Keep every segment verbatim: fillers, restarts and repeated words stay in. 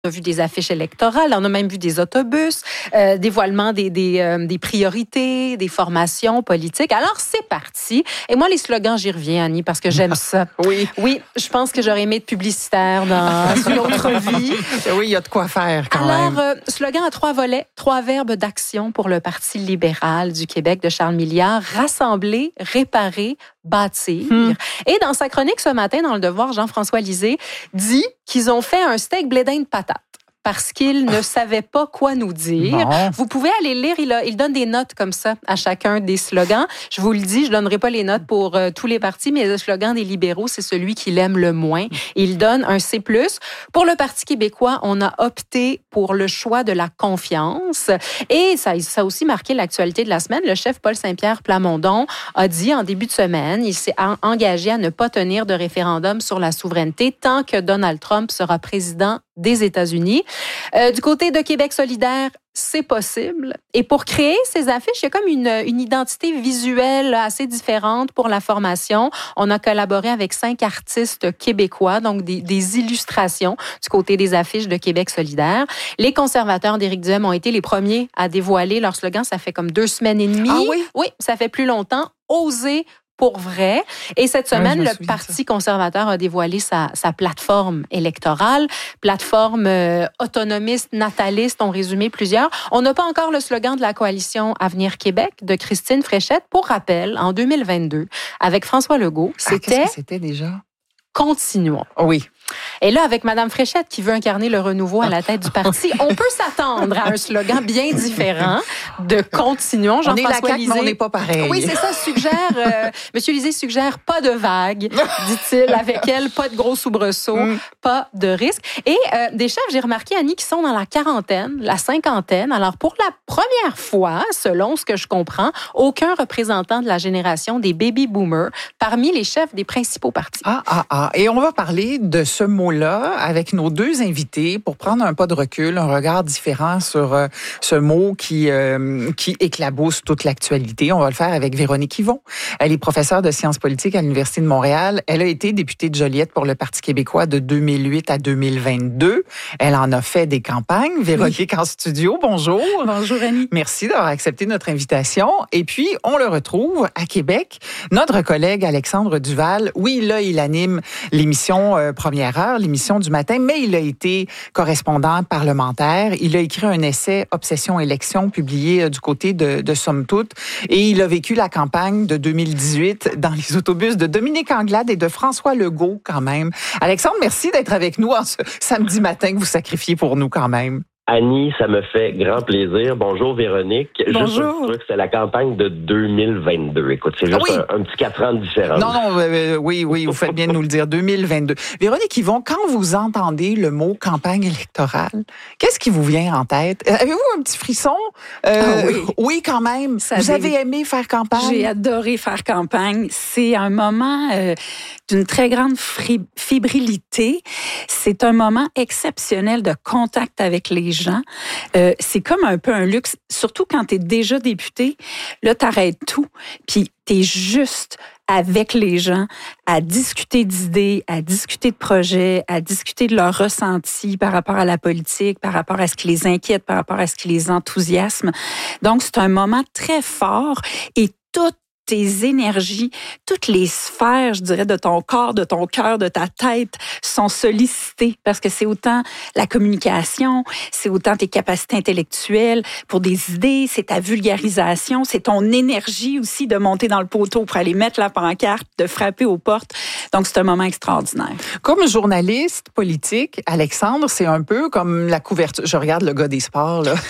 On a vu des affiches électorales, on a même vu des autobus, euh, dévoilement des, des, euh, des priorités, des formations politiques. Alors, c'est parti. Et moi, les slogans, j'y reviens, Annie, parce que j'aime ça. Oui. Oui, je pense que j'aurais aimé être publicitaire dans une autre vie. Oui, il y a de quoi faire quand Alors, même. Alors, euh, slogan à trois volets, trois verbes d'action pour le Parti libéral du Québec de Charles Milliard, rassembler, réparer, bâtir. Hmm. Et dans sa chronique ce matin, dans Le Devoir, Jean-François Lisée dit qu'ils ont fait un steak blé d'Inde patate parce qu'il ne savait pas quoi nous dire. Bon. Vous pouvez aller lire, il, a, il donne des notes comme ça à chacun des slogans. Je vous le dis, je ne donnerai pas les notes pour euh, tous les partis, mais le slogan des libéraux, c'est celui qu'il aime le moins. Il donne un C plus. Pour le Parti québécois, on a opté pour le choix de la confiance. Et ça, ça a aussi marqué l'actualité de la semaine. Le chef Paul Saint-Pierre Plamondon a dit en début de semaine, il s'est engagé à ne pas tenir de référendum sur la souveraineté tant que Donald Trump sera président des États-Unis. Euh, du côté de Québec solidaire, c'est possible. Et pour créer ces affiches, il y a comme une, une identité visuelle assez différente pour la formation. On a collaboré avec cinq artistes québécois, donc des, des illustrations du côté des affiches de Québec solidaire. Les conservateurs d'Éric Duhem ont été les premiers à dévoiler leur slogan. Ça fait comme deux semaines et demie. Ah oui? Oui, ça fait plus longtemps. Oser pour vrai. Et cette semaine, ouais, le Parti conservateur a dévoilé sa, sa plateforme électorale, plateforme euh, autonomiste, nataliste, ont résumé plusieurs. On n'a pas encore le slogan de la coalition Avenir Québec de Christine Fréchette. Pour rappel, en deux mille vingt-deux, avec François Legault, ah, c'était... Qu'est-ce que c'était déjà? Continuons. Oui. Et là, avec Mme Fréchette qui veut incarner le renouveau à la tête du parti, on peut s'attendre à un slogan bien différent de Continuons. On est la C A Q, mais on n'est pas pareil. Oui, c'est ça. Suggère, euh, M. Lisée suggère pas de vagues, dit-il, avec elle, pas de gros soubresauts, mm. pas de risques. Et euh, des chefs, j'ai remarqué, Annie, qui sont dans la quarantaine, la cinquantaine. Alors, pour la première fois, selon ce que je comprends, aucun représentant de la génération des baby boomers parmi les chefs des principaux partis. Ah, ah, ah. Et on va parler de ce mot-là avec nos deux invités pour prendre un pas de recul, un regard différent sur euh, ce mot qui euh, qui éclabousse toute l'actualité. On va le faire avec Véronique Yvon. Elle est professeure de sciences politiques à l'Université de Montréal. Elle a été députée de Joliette pour le Parti québécois de deux mille huit à deux mille vingt-deux. Elle en a fait des campagnes. Véronique oui. en studio, bonjour. Bonjour Annie. Merci d'avoir accepté notre invitation. Et puis, on le retrouve à Québec. Notre collègue Alexandre Duval, oui, là, il anime l'émission euh, Première Heure, l'émission du matin, mais il a été correspondant parlementaire. Il a écrit un essai Obsession élection publié euh, du côté de, de Somme Toute et il a vécu la campagne de deux mille dix-huit dans les autobus de Dominique Anglade et de François Legault quand même. Alexandre, merci d'être avec nous en ce samedi matin que vous sacrifiez pour nous quand même. Annie, ça me fait grand plaisir. Bonjour Véronique. Bonjour. Juste que c'est la campagne de deux mille vingt-deux. Écoute, c'est juste oui. un, un petit quatre ans de différence. Non, non, euh, oui, oui, vous faites bien de nous le dire. deux mille vingt-deux. Véronique Yvon, quand vous entendez le mot campagne électorale, qu'est-ce qui vous vient en tête? Avez-vous un petit frisson? Euh, ah oui. oui, quand même. Ça vous avez aimé faire campagne? J'ai adoré faire campagne. C'est un moment euh, d'une très grande fri- fébrilité. C'est un moment exceptionnel de contact avec les gens. Euh, c'est comme un peu un luxe, surtout quand tu es déjà député. Là, tu arrêtes tout, puis tu es juste avec les gens à discuter d'idées, à discuter de projets, à discuter de leurs ressentis par rapport à la politique, par rapport à ce qui les inquiète, par rapport à ce qui les enthousiasme. Donc, c'est un moment très fort et tout tes énergies, toutes les sphères, je dirais, de ton corps, de ton cœur, de ta tête sont sollicitées parce que c'est autant la communication, c'est autant tes capacités intellectuelles pour des idées, c'est ta vulgarisation, c'est ton énergie aussi de monter dans le poteau pour aller mettre la pancarte, de frapper aux portes. Donc, c'est un moment extraordinaire. Comme journaliste politique, Alexandre, c'est un peu comme la couverture. Je regarde le gars des sports, là.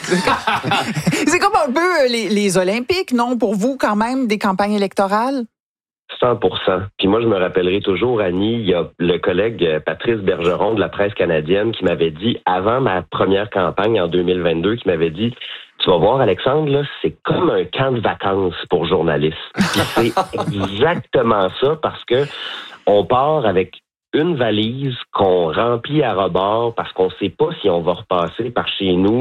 C'est comme un peu les, les Olympiques, non? Pour vous, quand même, des campagnes électorale? cent pour cent. Puis moi, je me rappellerai toujours, Annie, il y a le collègue Patrice Bergeron de la presse canadienne qui m'avait dit, avant ma première campagne en deux mille vingt-deux, qui m'avait dit, tu vas voir, Alexandre, là, c'est comme un camp de vacances pour journalistes. Puis c'est exactement ça parce que on part avec une valise qu'on remplit à rebord parce qu'on ne sait pas si on va repasser par chez nous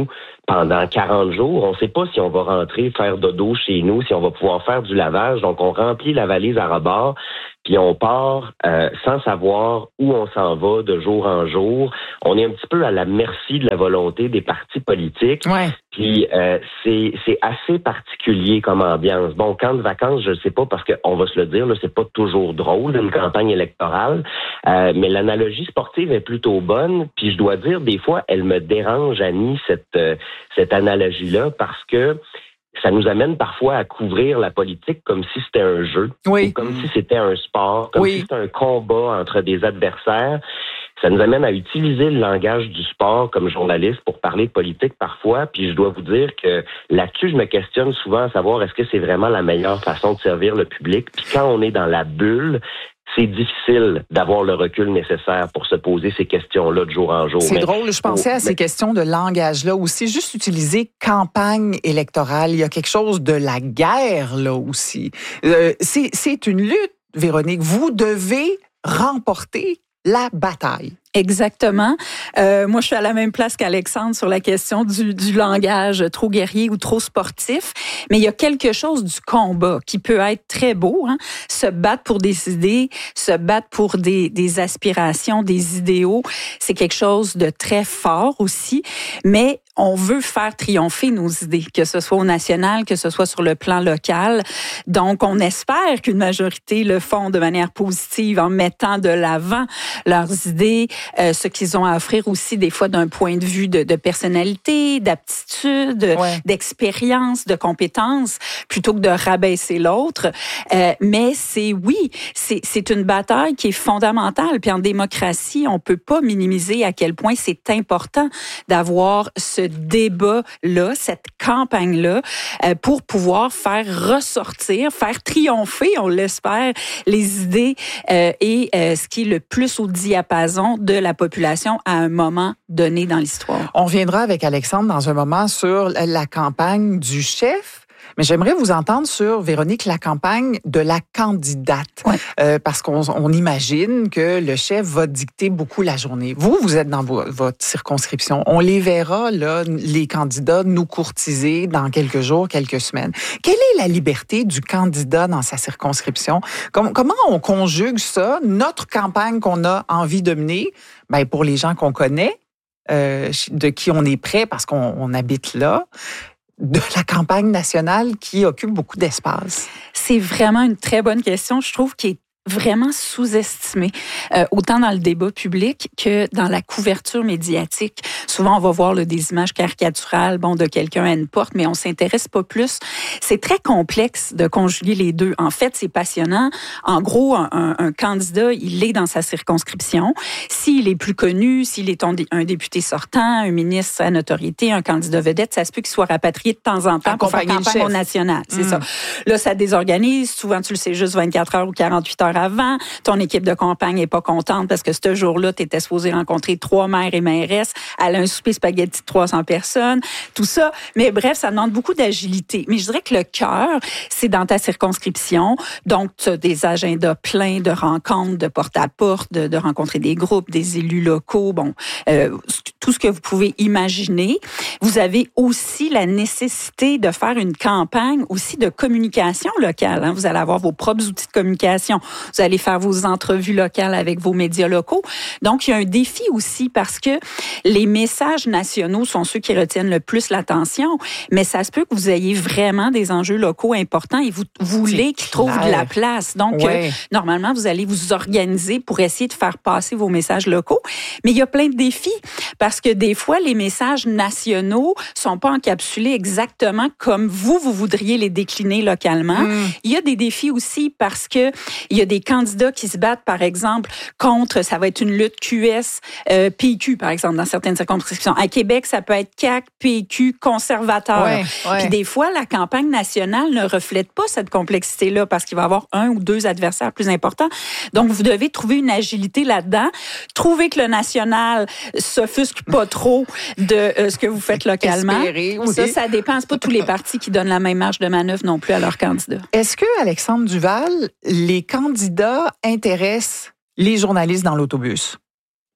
pendant quarante jours. On ne sait pas si on va rentrer faire dodo chez nous, si on va pouvoir faire du lavage. Donc, on remplit la valise à rebord, puis on part euh, sans savoir où on s'en va de jour en jour. On est un petit peu à la merci de la volonté des partis politiques. Ouais. Puis euh, c'est c'est assez particulier comme ambiance. Bon, camp de vacances, je ne sais pas, parce qu'on va se le dire, là, c'est pas toujours drôle, une campagne électorale, euh, mais l'analogie sportive est plutôt bonne. Puis je dois dire, des fois, elle me dérange, Annie, cette euh, cette analogie-là, parce que ça nous amène parfois à couvrir la politique comme si c'était un jeu, oui. ou comme si c'était un sport, comme oui. si c'était un combat entre des adversaires. Ça nous amène à utiliser le langage du sport comme journaliste pour parler de politique parfois. Puis je dois vous dire que là-dessus, je me questionne souvent à savoir est-ce que c'est vraiment la meilleure façon de servir le public. Puis quand on est dans la bulle, c'est difficile d'avoir le recul nécessaire pour se poser ces questions-là de jour en jour. C'est mais, drôle, je pensais oh, à ces mais... questions de langage-là aussi. Juste utiliser campagne électorale, il y a quelque chose de la guerre là aussi. Euh, c'est, c'est une lutte, Véronique. Vous devez remporter la bataille. Exactement. Euh, moi, je suis à la même place qu'Alexandre sur la question du, du langage trop guerrier ou trop sportif. Mais il y a quelque chose du combat qui peut être très beau. Hein? Se battre pour des idées, se battre pour des, des aspirations, des idéaux, c'est quelque chose de très fort aussi. Mais on veut faire triompher nos idées, que ce soit au national, que ce soit sur le plan local. Donc, on espère qu'une majorité le font de manière positive en mettant de l'avant leurs idées, Euh, ce qu'ils ont à offrir aussi des fois d'un point de vue de, de personnalité, d'aptitude, ouais. d'expérience, de compétences, plutôt que de rabaisser l'autre. Euh, mais c'est oui, c'est, c'est une bataille qui est fondamentale. Puis en démocratie, on peut pas minimiser à quel point c'est important d'avoir ce débat-là, cette campagne-là, euh, pour pouvoir faire ressortir, faire triompher, on l'espère, les idées euh, et euh, ce qui est le plus au diapason de la population à un moment donné dans l'histoire. On reviendra avec Alexandre dans un moment sur la campagne du chef. Mais j'aimerais vous entendre sur, Véronique, la campagne de la candidate. Ouais. Euh, parce qu'on on imagine que le chef va dicter beaucoup la journée. Vous, vous êtes dans vo- votre circonscription. On les verra, là, les candidats, nous courtiser dans quelques jours, quelques semaines. Quelle est la liberté du candidat dans sa circonscription? Com- comment on conjugue ça, notre campagne qu'on a envie de mener, ben, pour les gens qu'on connaît, euh, de qui on est près parce qu'on on habite là, de la campagne nationale qui occupe beaucoup d'espace? C'est vraiment une très bonne question, je trouve, qui est vraiment sous-estimé, euh, autant dans le débat public que dans la couverture médiatique. Souvent, on va voir là, des images caricaturales, bon, de quelqu'un à une porte, mais on s'intéresse pas plus. C'est très complexe de conjuguer les deux. En fait, c'est passionnant. En gros, un, un, un candidat, il est dans sa circonscription. S'il est plus connu, s'il est un, un député sortant, un ministre à notoriété, un candidat vedette, ça se peut qu'il soit rapatrié de temps en temps pour faire campagne au national. C'est mmh. ça. Là, ça désorganise. Souvent, tu le sais juste vingt-quatre heures ou quarante-huit heures avant. Ton équipe de campagne n'est pas contente parce que ce jour-là, tu étais supposé rencontrer trois maires et mairesses, aller à un souper spaghetti de trois cents personnes, tout ça. Mais bref, ça demande beaucoup d'agilité. Mais je dirais que le cœur, c'est dans ta circonscription. Donc, tu as des agendas pleins de rencontres, de porte-à-porte, de, de rencontrer des groupes, des élus locaux, bon, euh, tout ce que vous pouvez imaginer. Vous avez aussi la nécessité de faire une campagne aussi de communication locale. Hein. Vous allez avoir vos propres outils de communication. Vous allez faire vos entrevues locales avec vos médias locaux. Donc, il y a un défi aussi parce que les messages nationaux sont ceux qui retiennent le plus l'attention, mais ça se peut que vous ayez vraiment des enjeux locaux importants et vous voulez qu'ils trouvent de la place. Donc, ouais. euh, normalement, vous allez vous organiser pour essayer de faire passer vos messages locaux. Mais il y a plein de défis parce que des fois, les messages nationaux sont pas encapsulés exactement comme vous, vous voudriez les décliner localement. Mm. Il y a des défis aussi parce que il y a des candidats qui se battent, par exemple, contre, ça va être une lutte Q S, euh, P Q, par exemple, dans certaines circonscriptions. À Québec, ça peut être C A Q, P Q, conservateur. Ouais, ouais. Puis des fois, la campagne nationale ne reflète pas cette complexité-là parce qu'il va y avoir un ou deux adversaires plus importants. Donc, vous devez trouver une agilité là-dedans. Trouver que le national s'offusque pas trop de euh, ce que vous faites localement. Espérer, oui. Ça, ça dépend. C'est pas tous les partis qui donnent la même marge de manœuvre non plus à leurs candidats. Est-ce que, Alexandre Duval, les candidats intéressent les journalistes dans l'autobus?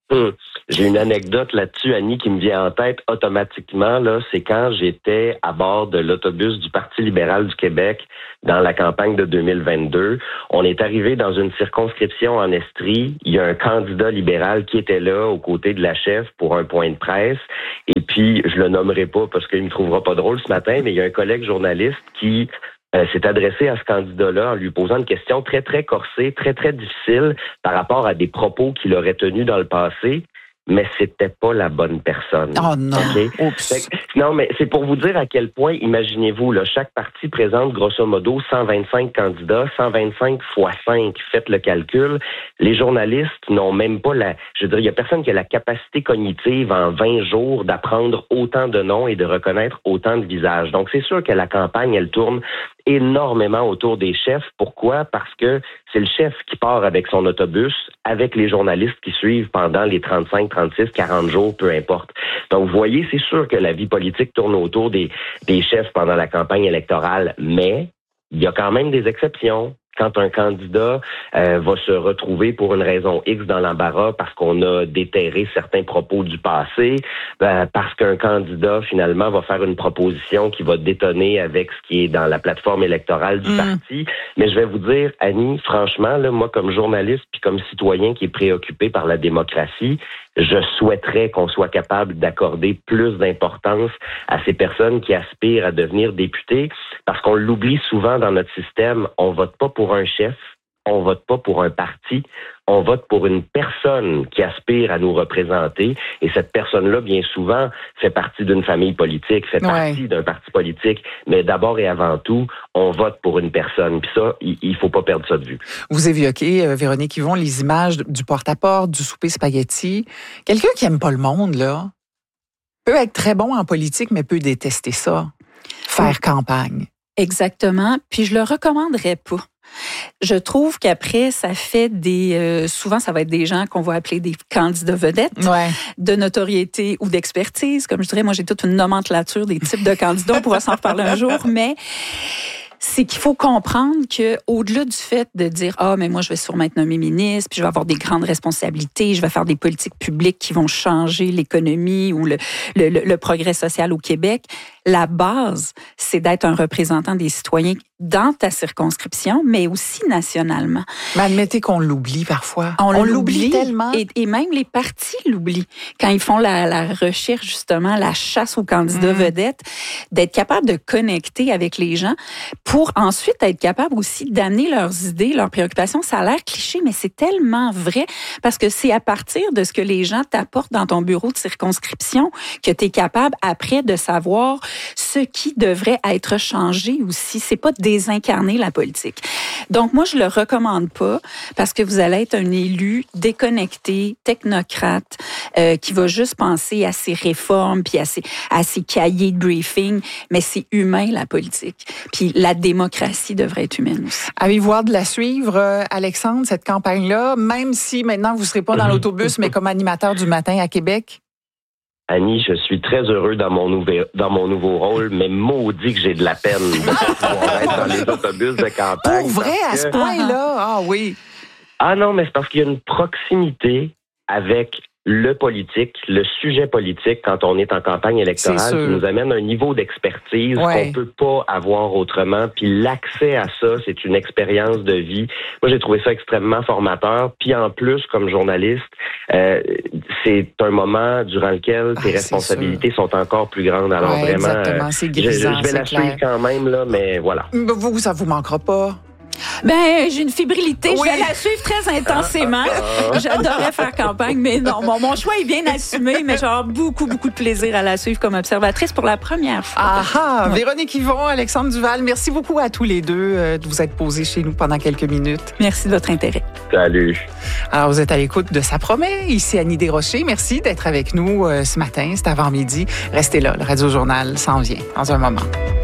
Hum. J'ai une anecdote là-dessus, Annie, qui me vient en tête automatiquement. Là, c'est quand j'étais à bord de l'autobus du Parti libéral du Québec dans la campagne de deux mille vingt-deux. On est arrivé dans une circonscription en Estrie. Il y a un candidat libéral qui était là aux côtés de la chef pour un point de presse. Et puis, je le nommerai pas parce qu'il me trouvera pas drôle ce matin, mais il y a un collègue journaliste qui Euh, s'est adressé à ce candidat-là en lui posant une question très, très corsée, très, très difficile par rapport à des propos qu'il aurait tenus dans le passé, mais c'était pas la bonne personne. Oh non! Okay? Oups. Que, non, mais c'est pour vous dire à quel point, imaginez-vous, là, chaque parti présente grosso modo cent vingt-cinq candidats, cent vingt-cinq fois cinq, faites le calcul. Les journalistes n'ont même pas la... Je veux dire, il y a personne qui a la capacité cognitive en vingt jours d'apprendre autant de noms et de reconnaître autant de visages. Donc, c'est sûr que la campagne, elle tourne énormément autour des chefs. Pourquoi? Parce que c'est le chef qui part avec son autobus, avec les journalistes qui suivent pendant les trente-cinq, trente-six, quarante jours, peu importe. Donc, vous voyez, c'est sûr que la vie politique tourne autour des, des chefs pendant la campagne électorale, mais il y a quand même des exceptions. Quand un candidat euh, va se retrouver pour une raison X dans l'embarras parce qu'on a déterré certains propos du passé, ben, parce qu'un candidat, finalement, va faire une proposition qui va détonner avec ce qui est dans la plateforme électorale du mmh. parti. Mais je vais vous dire, Annie, franchement, là, moi, comme journaliste puis comme citoyen qui est préoccupé par la démocratie, je souhaiterais qu'on soit capable d'accorder plus d'importance à ces personnes qui aspirent à devenir députés, parce qu'on l'oublie souvent dans notre système, on vote pas pour un chef, on vote pas pour un parti, on vote pour une personne qui aspire à nous représenter, et cette personne-là, bien souvent, fait partie d'une famille politique, fait partie ouais. d'un parti politique, mais d'abord et avant tout, on vote pour une personne. Puis ça, il, il faut pas perdre ça de vue. Vous évoquez, euh, Véronique Yvon, les images du porte-à-porte, du souper spaghetti. Quelqu'un qui aime pas le monde, là, peut être très bon en politique, mais peut détester ça, faire oui. campagne. Exactement, puis je le recommanderais pas. Je trouve qu'après, ça fait des... Euh, souvent, ça va être des gens qu'on va appeler des candidats vedettes, ouais. de notoriété ou d'expertise. Comme je dirais, moi, j'ai toute une nomenclature des types de candidats. On pourra s'en reparler un jour, mais... c'est qu'il faut comprendre que, au-delà du fait de dire ah mais moi je vais sûrement être nommé ministre, puis je vais avoir des grandes responsabilités, je vais faire des politiques publiques qui vont changer l'économie ou le, le, le progrès social au Québec, la base, c'est d'être un représentant des citoyens dans ta circonscription, mais aussi nationalement. Mais admettez qu'on l'oublie parfois. On, on l'oublie, l'oublie tellement. Et, et même les partis l'oublient. Quand ils font la, la recherche, justement, la chasse aux candidats mmh. vedettes, d'être capable de connecter avec les gens pour ensuite être capable aussi d'amener leurs idées, leurs préoccupations. Ça a l'air cliché, mais c'est tellement vrai parce que c'est à partir de ce que les gens t'apportent dans ton bureau de circonscription que tu es capable après de savoir ce qui devrait être changé aussi. C'est pas désincarner la politique. Donc, moi, je le recommande pas parce que vous allez être un élu déconnecté, technocrate, euh, qui va juste penser à ses réformes puis à ses, à ses cahiers de briefing, mais c'est humain, la politique. Puis la démocratie devrait être humaine aussi. Avez-vous hâte de la suivre, euh, Alexandre, cette campagne-là, même si maintenant vous ne serez pas dans l'autobus, mais comme animateur du matin à Québec? Annie, je suis très heureux dans mon nouveau, dans mon nouveau rôle, mais maudit que j'ai de la peine de pouvoir être dans les autobus de campagne. Pour vrai, à ce point-là? Ah oui. Ah non, mais c'est parce qu'il y a une proximité avec le politique, le sujet politique, quand on est en campagne électorale, qui nous amène un niveau d'expertise ouais. qu'on peut pas avoir autrement. Puis l'accès à ça, c'est une expérience de vie. Moi, j'ai trouvé ça extrêmement formateur. Puis en plus, comme journaliste, euh, c'est un moment durant lequel tes ah, responsabilités sont encore plus grandes. Alors ouais, vraiment, exactement. C'est grisant, je, je vais c'est la clair. suivre quand même, là, mais voilà. Vous, ça vous manquera pas? Ben, j'ai une fébrilité. Oui. Je vais la suivre très intensément. J'adorais faire campagne, mais non, mon, mon choix est bien assumé, mais j'ai beaucoup, beaucoup de plaisir à la suivre comme observatrice pour la première fois. Ah ah! Ouais. Véronique Yvon, Alexandre Duval, merci beaucoup à tous les deux euh, de vous être posés chez nous pendant quelques minutes. Merci de votre intérêt. Salut. Alors, vous êtes à l'écoute de Ça promet. Ici Annie Desrochers. Merci d'être avec nous euh, ce matin, cet avant-midi. Restez là, le Radio Journal s'en vient dans un moment.